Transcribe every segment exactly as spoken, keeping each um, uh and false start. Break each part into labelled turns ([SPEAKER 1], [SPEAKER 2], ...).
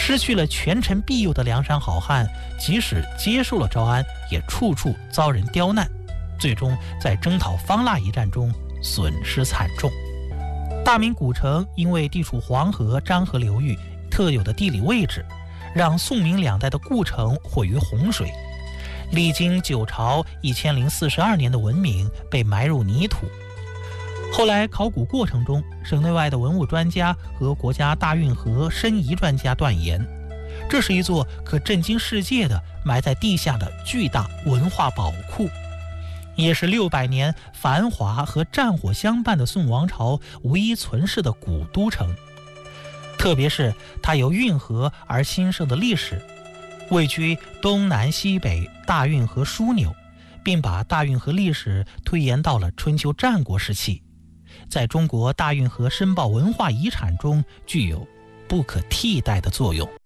[SPEAKER 1] 失去了权臣庇佑的梁山好汉，即使接受了招安，也处处遭人刁难，最终在征讨方腊一战中损失惨重。大明古城因为地处黄河、漳河流域特有的地理位置，让宋明两代的故城毁于洪水，历经九朝一千零四十二年的文明被埋入泥土。后来考古过程中，省内外的文物专家和国家大运河申遗专家断言，这是一座可震惊世界的埋在地下的巨大文化宝库，也是六百年繁华和战火相伴的宋王朝唯一存世的古都城。特别是它由运河而兴盛的历史，位居东南西北大运河枢纽，并把大运河历史推延到了春秋战国时期，在中国大运河申报文化遗产中具有不可替代的作用。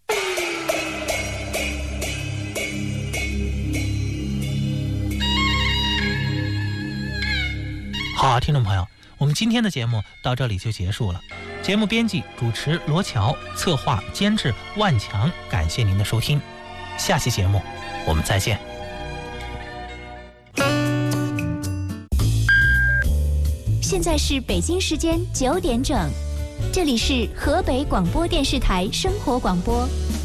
[SPEAKER 1] 好，听众朋友，我们今天的节目到这里就结束了。节目编辑主持罗乔，策划监制万强，感谢您的收听。下期节目我们再见。
[SPEAKER 2] 现在是北京时间九点整，这里是河北广播电视台生活广播。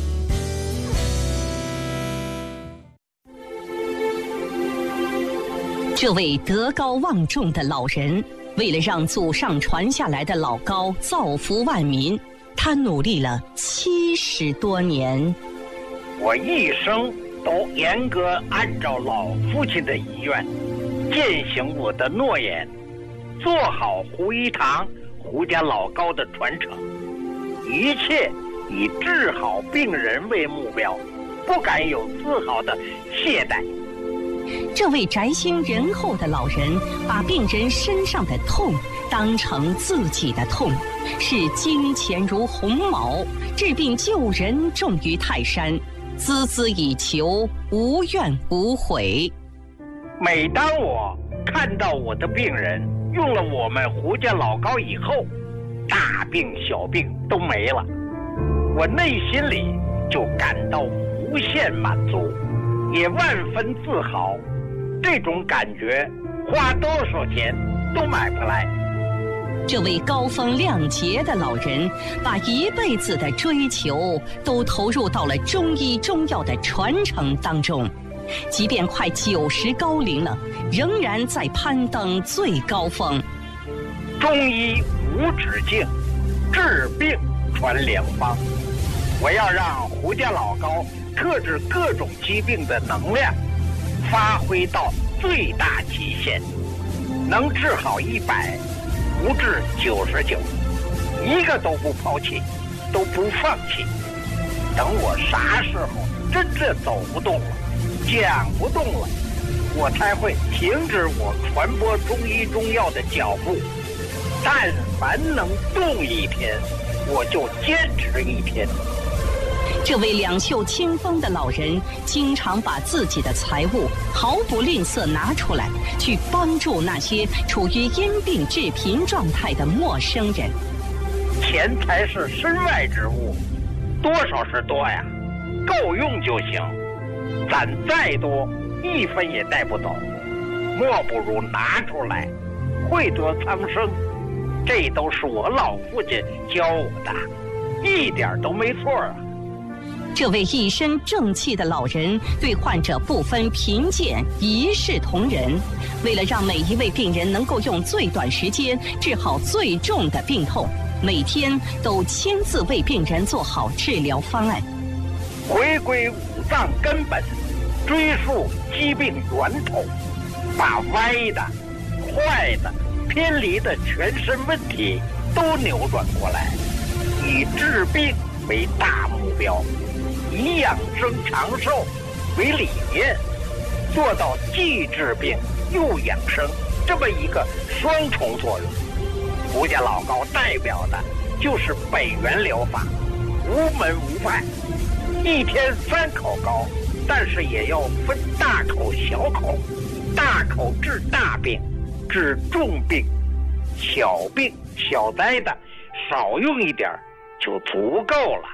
[SPEAKER 3] 这位德高望重的老人，为了让祖上传下来的老高造福万民，他努力了七十多年。
[SPEAKER 4] 我一生都严格按照老父亲的遗愿，践行我的诺言，做好胡一堂、胡家老高的传承，一切以治好病人为目标，不敢有丝毫的懈怠。
[SPEAKER 3] 这位宅心仁厚的老人，把病人身上的痛当成自己的痛，视金钱如鸿毛，治病救人重于泰山，孜孜以求，无怨无悔。
[SPEAKER 4] 每当我看到我的病人用了我们胡家老高以后，大病小病都没了，我内心里就感到无限满足，也万分自豪。这种感觉花多少钱都买不来。
[SPEAKER 3] 这位高风亮节的老人，把一辈子的追求都投入到了中医中药的传承当中，即便快九十高龄了，仍然在攀登最高峰。
[SPEAKER 4] 中医无止境，治病传良方。我要让胡家老高克制各种疾病的能量发挥到最大极限，能治好一百，不治九十九，一个都不抛弃，都不放弃。等我啥时候真正走不动了，讲不动了，我才会停止我传播中医中药的脚步。但凡能动一天，我就坚持一天。
[SPEAKER 3] 这位两袖清风的老人，经常把自己的财物毫不吝啬拿出来，去帮助那些处于因病致贫状态的陌生人。
[SPEAKER 4] 钱财是身外之物，多少是多呀，够用就行。攒再多，一分也带不走，莫不如拿出来，惠泽苍生。这都是我老父亲教我的，一点都没错啊。
[SPEAKER 3] 这位一身正气的老人，对患者不分贫贱，一视同仁。为了让每一位病人能够用最短时间治好最重的病痛，每天都亲自为病人做好治疗方案。
[SPEAKER 4] 回归五脏根本，追溯疾病源头，把歪的、坏的、偏离的全身问题都扭转过来，以治病为大目标，以养生长寿为理念，做到既治病又养生这么一个双重作用。胡家老高代表的就是北元疗法，无门无派，一天三口高，但是也要分大口小口，大口治大病，治重病，小病小灾的少用一点就足够了。